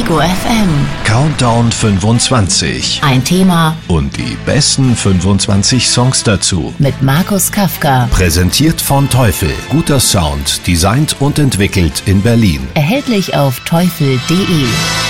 Ego FM. Countdown 25. Ein Thema Und die besten 25 Songs dazu. mit Markus Kafka. Präsentiert von Teufel. Guter Sound, designt und entwickelt in Berlin. Erhältlich auf teufel.de.